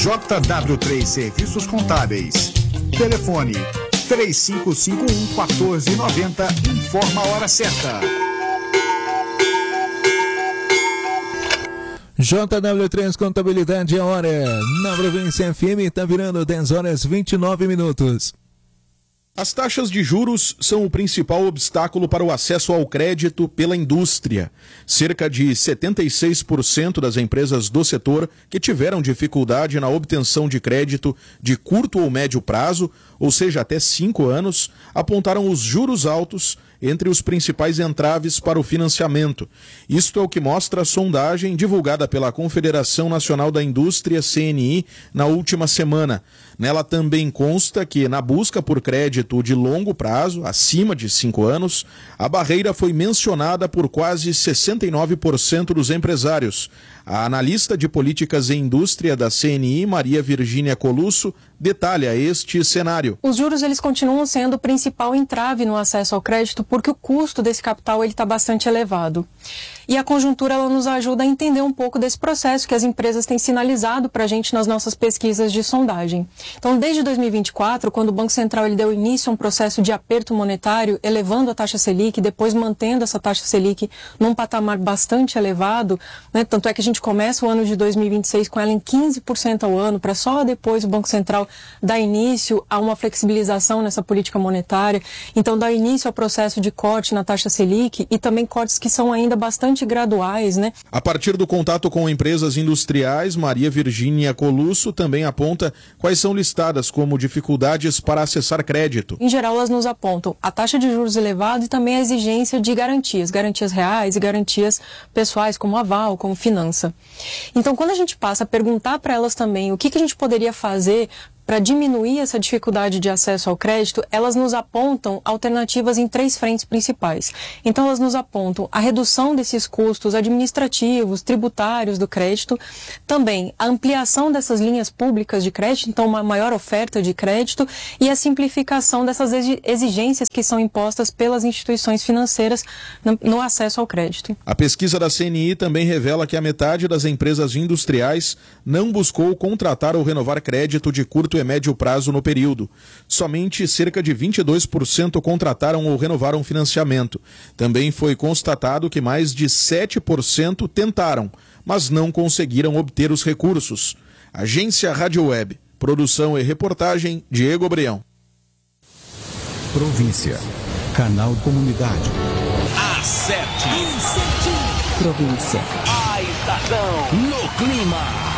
JW3 Serviços Contábeis. Telefone 3551-1490. Informa a hora certa. JW3 Contabilidade, a hora na Província FM está virando 10 horas 29 minutos. As taxas de juros são o principal obstáculo para o acesso ao crédito pela indústria. Cerca de 76% das empresas do setor que tiveram dificuldade na obtenção de crédito de curto ou médio prazo, ou seja, até 5 anos, apontaram os juros altos entre os principais entraves para o financiamento. Isto é o que mostra a sondagem divulgada pela Confederação Nacional da Indústria, CNI, na última semana. Nela também consta que, na busca por crédito de longo prazo, acima de 5 anos, a barreira foi mencionada por quase 69% dos empresários. A analista de políticas e indústria da CNI, Maria Virgínia Colusso, detalha este cenário. Os juros eles continuam sendo o principal entrave no acesso ao crédito porque o custo desse capital está bastante elevado. E a conjuntura ela nos ajuda a entender um pouco desse processo que as empresas têm sinalizado para a gente nas nossas pesquisas de sondagem. Então, desde 2024, quando o Banco Central ele deu início a um processo de aperto monetário, elevando a taxa Selic, depois mantendo essa taxa Selic num patamar bastante elevado, né? Tanto é que a gente começa o ano de 2026 com ela em 15% ao ano, para só depois o Banco Central dar início a uma flexibilização nessa política monetária. Então, dar início ao processo de corte na taxa Selic e também cortes que são ainda bastante graduais, né? A partir do contato com empresas industriais, Maria Virgínia Colusso também aponta quais são listadas como dificuldades para acessar crédito. Em geral, elas nos apontam a taxa de juros elevada e também a exigência de garantias reais e garantias pessoais, como aval, como finança. Então, quando a gente passa a perguntar para elas também o que a gente poderia fazer para diminuir essa dificuldade de acesso ao crédito, elas nos apontam alternativas em 3 frentes principais. Então, elas nos apontam a redução desses custos administrativos, tributários do crédito, também a ampliação dessas linhas públicas de crédito, então uma maior oferta de crédito e a simplificação dessas exigências que são impostas pelas instituições financeiras no acesso ao crédito. A pesquisa da CNI também revela que a metade das empresas industriais não buscou contratar ou renovar crédito de curto e médio prazo no período. Somente cerca de 22% contrataram ou renovaram financiamento. Também foi constatado que mais de 7% tentaram, mas não conseguiram obter os recursos. Agência Rádio Web. Produção e reportagem, Diego Breão. Província. Canal Comunidade. Acerte. Província. A estação no clima.